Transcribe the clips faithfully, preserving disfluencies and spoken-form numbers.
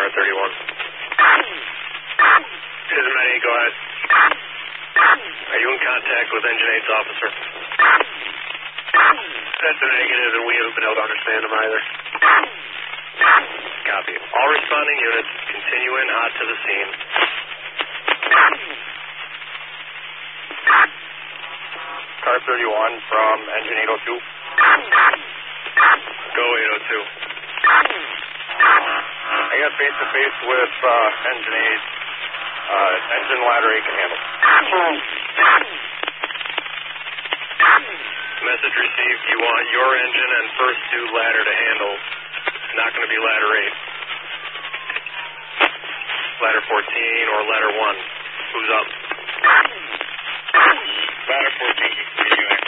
R thirty-one. Ismail, go ahead. Are you in contact with Engine eight's officer? That's a negative, and we haven't been able to understand him either. Copy. All responding units, continue in hot to the scene. Car thirty-one from Engine eight oh two. Go eight oh two. I got face-to-face with uh, Engine eight. Uh, engine ladder eight can handle. Message received. You want your engine and first two ladder to handle. It's not going to be ladder eight. Ladder fourteen or ladder one. Who's up? Ladder fourteen. Continuing.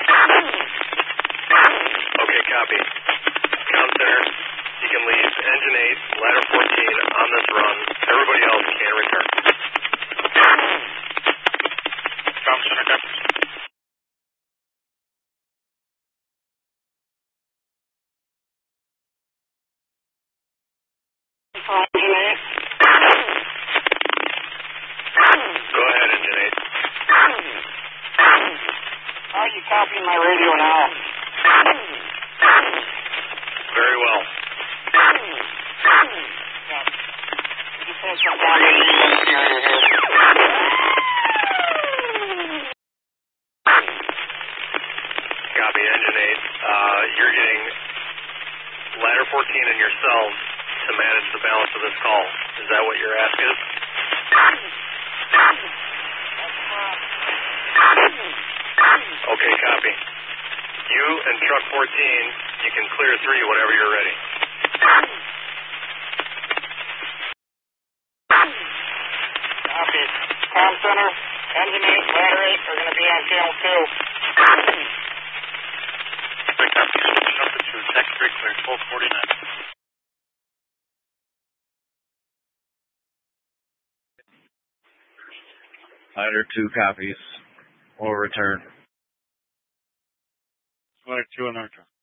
Okay, copy. Comm center. You can leave engine eight, ladder fourteen on this run. Everybody else can return. Comm center, copy. Engine eight. Go ahead, engine eight. Are you copying my radio now? Very well. Copy, engine eight. Uh, you're getting ladder fourteen and yourselves to manage the balance of this call. Is that what your ask is? Okay, copy. You and truck fourteen, you can clear three whenever you're ready. Copy. Comm center, engine eight, ladder eight are going to be on channel two. Pick up number two, next three clear, twelve forty-nine. Ladder two copies. We'll return. Ladder two on our truck.